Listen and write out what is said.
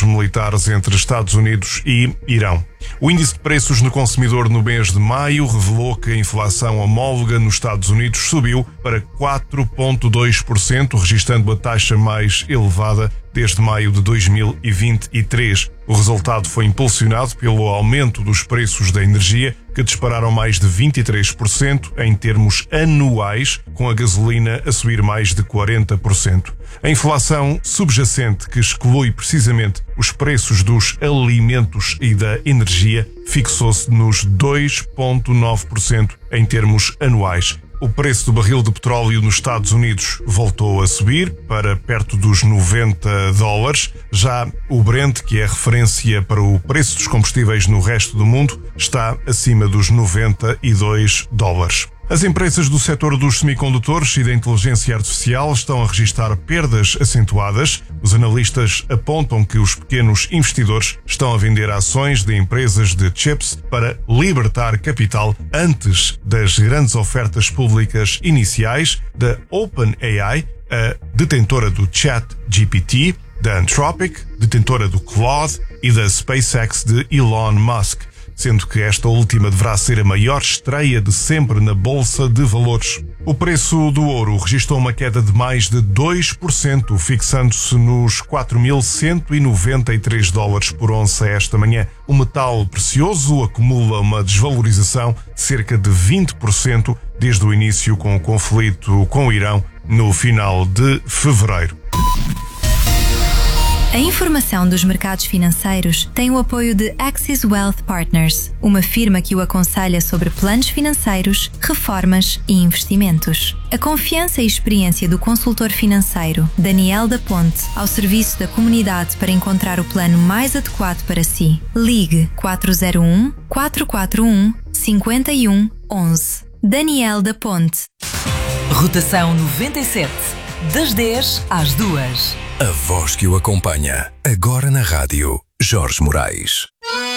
militares entre Estados Unidos e Irão. O índice de preços no consumidor no mês de maio revelou que a inflação homóloga nos Estados Unidos subiu para 4,2%, registrando a taxa mais elevada desde maio de 2023. O resultado foi impulsionado pelo aumento dos preços da energia, que dispararam mais de 23% em termos anuais, com a gasolina a subir mais de 40%. A inflação subjacente, que exclui precisamente os preços dos alimentos e da energia, fixou-se nos 2,9% em termos anuais. O preço do barril de petróleo nos Estados Unidos voltou a subir para perto dos $90. Já o Brent, que é referência para o preço dos combustíveis no resto do mundo, está acima dos $92. As empresas do setor dos semicondutores e da inteligência artificial estão a registrar perdas acentuadas. Os analistas apontam que os pequenos investidores estão a vender ações de empresas de chips para libertar capital antes das grandes ofertas públicas iniciais da OpenAI, a detentora do ChatGPT, da Anthropic, detentora do Claude, e da SpaceX de Elon Musk, sendo que esta última deverá ser a maior estreia de sempre na Bolsa de Valores. O preço do ouro registrou uma queda de mais de 2%, fixando-se nos $4.193 por onça esta manhã. O metal precioso acumula uma desvalorização de cerca de 20% desde o início com o conflito com o Irão no final de fevereiro. A informação dos mercados financeiros tem o apoio de Axis Wealth Partners, uma firma que o aconselha sobre planos financeiros, reformas e investimentos. A confiança e experiência do consultor financeiro Daniel da Ponte ao serviço da comunidade para encontrar o plano mais adequado para si. Ligue 401-441-5111. Daniel da Ponte. Rotação 97. Das 10 às 2. A voz que o acompanha. Agora na rádio, Jorge Moraes.